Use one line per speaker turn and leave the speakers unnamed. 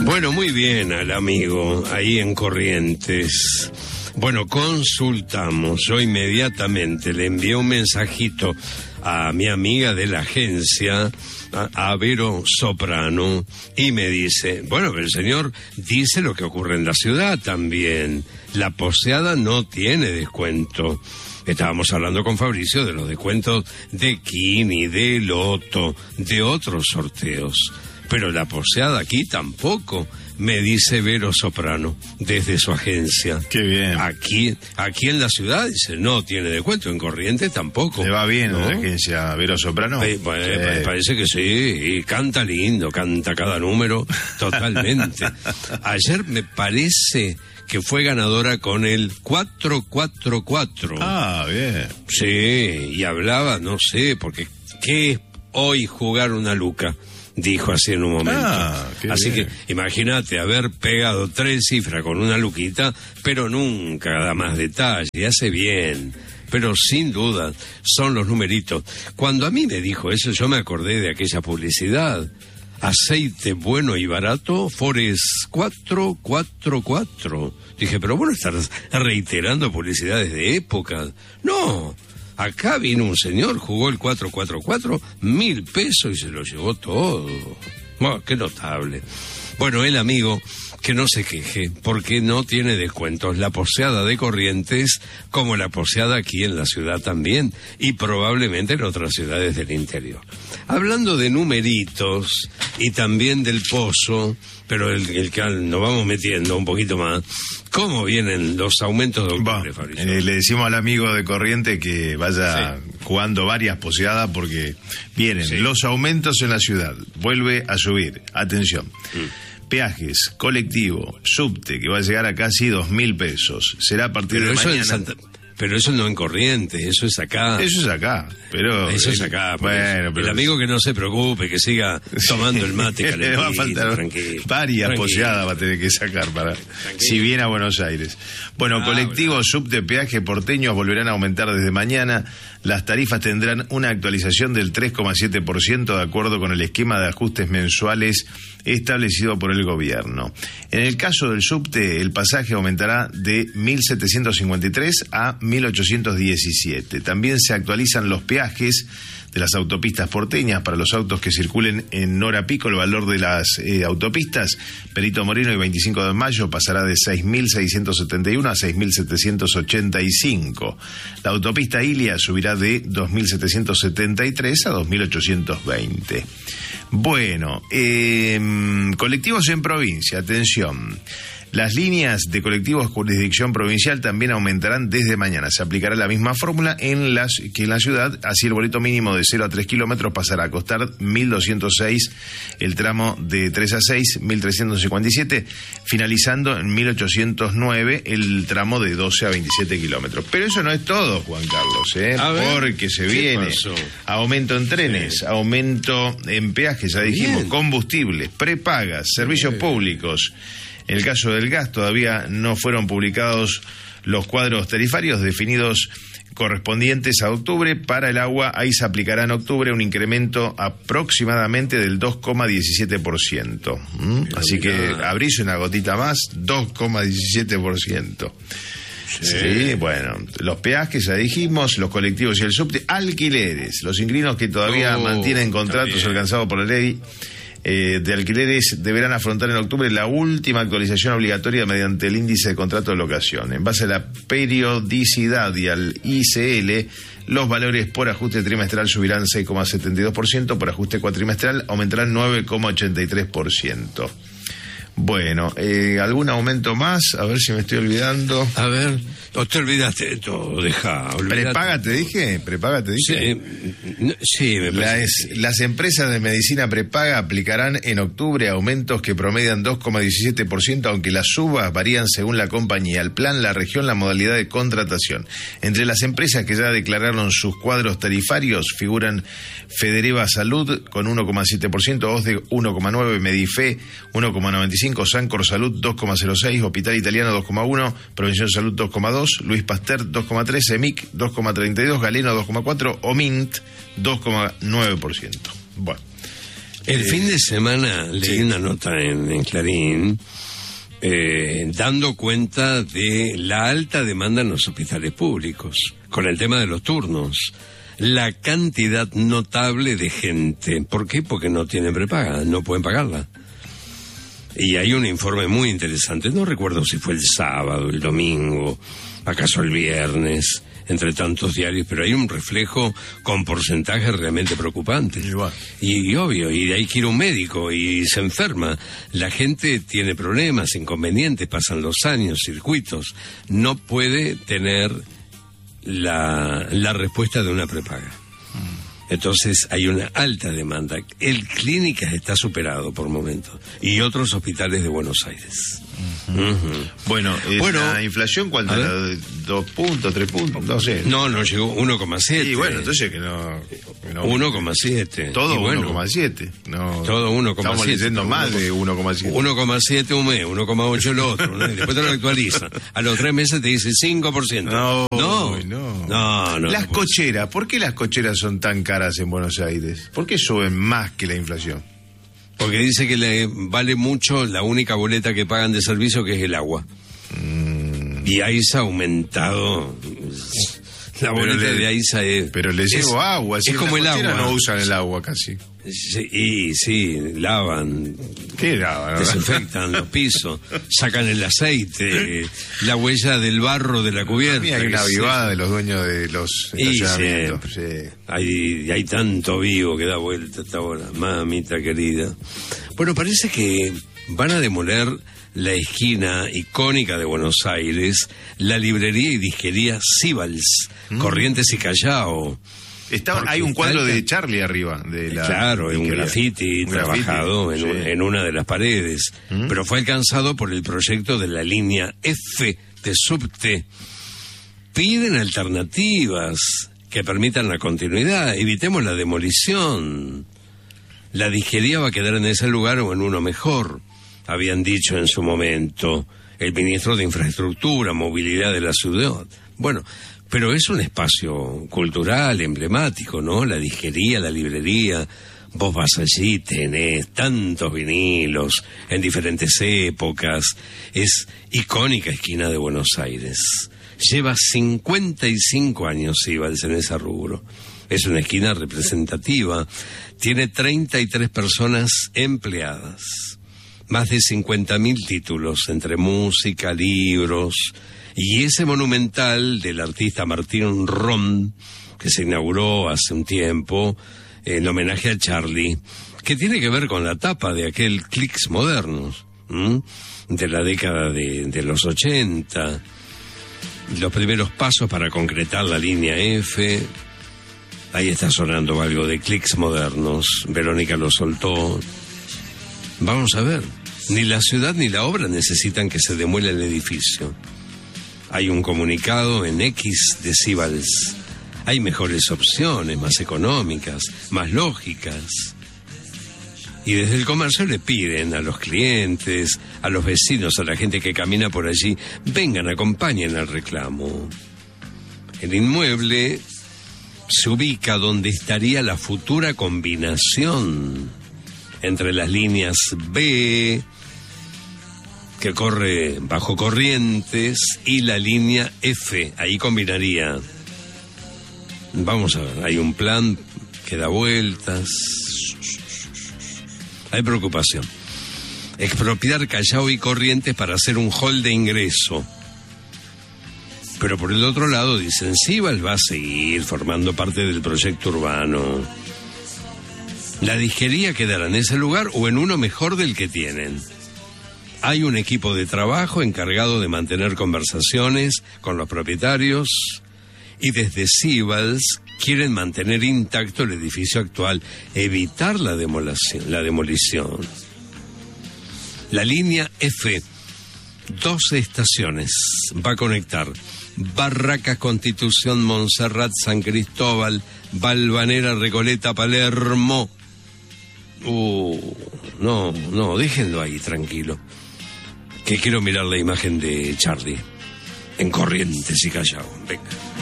Bueno, muy bien al amigo ahí en Corrientes. Bueno, consultamos. Yo inmediatamente le envié un mensajito a mi amiga de la agencia, a Vero Soprano, y me dice, bueno, el señor dice lo que ocurre en la ciudad también. La poseada no tiene descuento. Estábamos hablando con Fabricio de los descuentos de Kini, de Loto, de otros sorteos. Pero la poseada aquí tampoco, me dice Vero Soprano, desde su agencia.
Qué bien.
Aquí en la ciudad, dice, no tiene descuento, en Corrientes tampoco.
¿Le va bien,
¿no?,
la agencia Vero Soprano?
Bueno, sí. Parece que sí, y canta lindo, canta cada número, totalmente. Ayer me parece que fue ganadora con el 444.
Ah, bien.
Sí, y hablaba, no sé, porque ¿qué es hoy jugar una luca? Dijo así en un momento. Así
bien.
Que imagínate haber pegado 3 cifras con una luquita, pero nunca da más detalle, hace bien. Pero sin duda son los numeritos. Cuando a mí me dijo eso, yo me acordé de aquella publicidad. Aceite bueno y barato, Forest 444. Dije, pero bueno, estás reiterando publicidades de época. No, acá vino un señor, jugó el 444, 1.000 pesos y se lo llevó todo. Bueno, qué notable. Bueno, el amigo, que no se queje, porque no tiene descuentos. La poseada de Corrientes, como la poseada aquí en la ciudad también, y probablemente en otras ciudades del interior. Hablando de numeritos y también del pozo, pero el que nos vamos metiendo un poquito más, ¿cómo vienen los aumentos de octubre, Fabricio?
Le decimos al amigo de Corrientes que vaya jugando varias poseadas porque vienen los aumentos en la ciudad. Vuelve a subir. Atención. Peajes, colectivo, subte, que va a llegar a casi 2.000 pesos. Será a partir de mañana.
Pero eso no en Corrientes, eso es acá.
Eso es acá, pero...
Eso es acá.
Bueno, pero...
El amigo que no se preocupe, que siga tomando el mate calentito.
Le va a faltar varias poseadas va a tener que sacar para... Si viene a Buenos Aires. Bueno, colectivo, subte, peaje porteños volverán a aumentar desde mañana. Las tarifas tendrán una actualización del 3,7% de acuerdo con el esquema de ajustes mensuales establecido por el gobierno. En el caso del subte, el pasaje aumentará de 1.753 a 1.817. También se actualizan los peajes de las autopistas porteñas para los autos que circulen en hora pico. El valor de las autopistas Perito Moreno y 25 de Mayo pasará de 6.671 a 6.785. La autopista Ilia subirá de 2.773 a 2.820. Bueno, colectivos en provincia, atención. Las líneas de colectivos jurisdicción provincial también aumentarán desde mañana. Se aplicará la misma fórmula que en la ciudad. Así el boleto mínimo de 0 a 3 kilómetros pasará a costar 1.206, el tramo de 3 a 6, 1.357, finalizando en 1.809 el tramo de 12 a 27 kilómetros. Pero eso no es todo, Juan Carlos, porque se viene aumento en trenes, aumento en peajes, ya dijimos, combustibles, prepagas, servicios públicos. En el caso del gas todavía no fueron publicados los cuadros tarifarios definidos correspondientes a octubre. Para el agua, ahí se aplicará en octubre un incremento aproximadamente del 2,17%. Así que abrís una gotita más, 2,17%. Sí, bueno, los peajes ya dijimos, los colectivos y el subte, alquileres, los inquilinos que todavía mantienen contratos alcanzados por la ley de alquileres deberán afrontar en octubre la última actualización obligatoria mediante el índice de contrato de locación. En base a la periodicidad y al ICL, los valores por ajuste trimestral subirán 6,72%, por ajuste cuatrimestral aumentarán 9,83%. Bueno, ¿algún aumento más? A ver si me estoy olvidando.
A ver, o te olvidaste de todo, olvidate.
¿Prepaga te dije?
Sí, me parece.
Las empresas de medicina prepaga aplicarán en octubre aumentos que promedian 2,17%, aunque las subas varían según la compañía, el plan, la región, la modalidad de contratación. Entre las empresas que ya declararon sus cuadros tarifarios figuran Federeva Salud con 1,7%, OSDE 1,9%, Medife 1,95%, Sancor Salud 2,06%, Hospital Italiano 2,1%, Prevención Salud 2,2%, Luis Pasteur 2,3%, EMIC 2,32%, Galeno 2,4%, OMINT 2,9%. Bueno,
El fin de semana leí una nota en Clarín dando cuenta de la alta demanda en los hospitales públicos, con el tema de los turnos. La cantidad notable de gente. ¿Por qué? Porque no tienen prepaga, no pueden pagarla. Y hay un informe muy interesante, no recuerdo si fue el sábado, el domingo, acaso el viernes, entre tantos diarios, pero hay un reflejo con porcentajes realmente preocupantes. Y obvio, y hay que ir a un médico y se enferma. La gente tiene problemas, inconvenientes, pasan los años, circuitos. No puede tener la respuesta de una prepaga. Entonces hay una alta demanda. El Clínicas está superado por momentos y otros hospitales de Buenos Aires.
Bueno, la inflación, ¿cuánto era? 2 puntos, 3 puntos, no sé.
No llegó 1,7.
Y bueno, entonces que no
1,7.
Todo
bueno,
1,7. No,
todo 1,7.
Estamos leyendo más de 1,7.
1,7 un mes, 1,8 el otro, ¿no? Y después te lo actualiza. A los 3 meses te dice 5%. No.
Las cocheras, ¿por qué las cocheras son tan caras en Buenos Aires? ¿Por qué suben más que la inflación?
Porque dice que le vale mucho la única boleta que pagan de servicio, que es el agua. Y AISA ha aumentado. La boleta de AISA es...
Pero les llevo agua.
Es como el agua.
No usan el agua casi.
Sí, lavan.
¿Qué lavan?
Desinfectan los pisos, sacan el aceite, la huella del barro de la cubierta.
Hay una avivada de los dueños de los estacionamientos. Sí.
Hay tanto vivo que da vuelta hasta ahora, mamita querida. Bueno, parece que van a demoler la esquina icónica de Buenos Aires, la librería y disquería Sibals, Corrientes y Callao.
Hay un cuadro de Charlie arriba de la...
Claro, un graffiti trabajado en una de las paredes, pero fue alcanzado por el proyecto de la línea F de subte. Piden alternativas que permitan la continuidad, evitemos la demolición. La disquería va a quedar en ese lugar o en uno mejor, habían dicho en su momento el ministro de Infraestructura, Movilidad de la ciudad. Bueno, pero es un espacio cultural, emblemático, ¿no? La disquería, la librería. Vos vas allí, tenés tantos vinilos en diferentes épocas. Es icónica esquina de Buenos Aires. Lleva 55 años Sibals en ese rubro. Es una esquina representativa. Tiene 33 personas empleadas. Más de 50.000 títulos entre música, libros... Y ese monumental del artista Martín Ron, que se inauguró hace un tiempo, en homenaje a Charlie, que tiene que ver con la tapa de aquel Clics Modernos, de la década de los 80, los primeros pasos para concretar la línea F. Ahí está sonando algo de Clics Modernos, Verónica lo soltó. Vamos a ver, ni la ciudad ni la obra necesitan que se demuela el edificio. Hay un comunicado en X de Sibals. Hay mejores opciones, más económicas, más lógicas. Y desde el comercio le piden a los clientes, a los vecinos, a la gente que camina por allí, vengan, acompañen al reclamo. El inmueble se ubica donde estaría la futura combinación entre las líneas B, que corre bajo Corrientes, y la línea F. Ahí combinaría. Vamos a ver, hay un plan que da vueltas. Hay preocupación. Expropiar Callao y Corrientes para hacer un hall de ingreso. Pero por el otro lado dicen, Sibals va a seguir formando parte del proyecto urbano. La disquería quedará en ese lugar o en uno mejor del que tienen. Hay un equipo de trabajo encargado de mantener conversaciones con los propietarios y desde Sibals quieren mantener intacto el edificio actual, evitar la demolición. La línea F, 12 estaciones, va a conectar Barracas, Constitución, Montserrat, San Cristóbal, Valvanera, Recoleta, Palermo. No, déjenlo ahí tranquilo, que quiero mirar la imagen de Charlie en Corrientes y Callao. Venga.